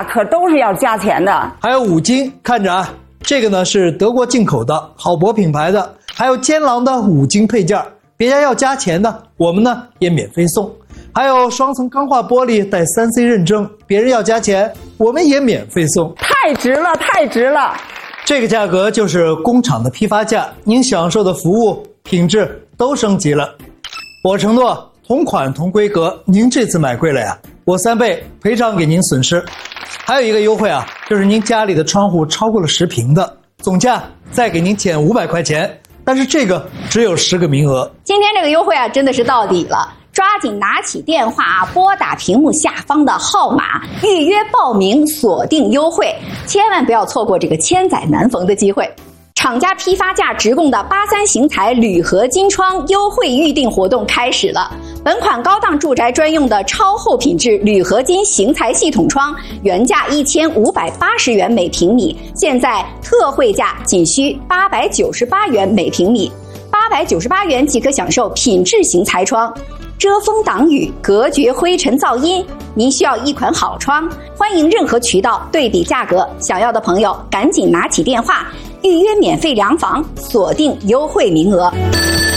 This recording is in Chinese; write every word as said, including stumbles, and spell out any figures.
可都是要加钱的。 还有五金，看着啊，这个呢是德国进口的好博品牌的，还有坚狼的五金配件，别家要加钱的，我们呢也免费送。还有双层钢化玻璃带 三 C 认证，别人要加钱，我们也免费送。 太值了，太值了！ 这个价格就是工厂的批发价，您享受的服务品质都升级了。我承诺同款同规格，您这次买贵了呀，我三倍赔偿给您损失。还有一个优惠啊，就是您家里的窗户超过了十平的，总价再给您减五百块钱，但是这个只有十个名额。 今天这个优惠啊，真的是到底了。抓紧拿起电话啊，拨打屏幕下方的号码，预约报名，锁定优惠，千万不要错过这个千载难逢的机会。厂家批发价直供的八三型材铝合金窗优惠预订活动开始了。本款高档住宅专用的超厚品质铝合金型材系统窗，原价一千五百八十元每平米，现在特惠价仅需八百九十八元每平米，八百九十八元即可享受品质型材窗。遮风挡雨，隔绝灰尘噪音，您需要一款好窗，欢迎任何渠道对比价格，想要的朋友赶紧拿起电话预约免费量房，锁定优惠名额。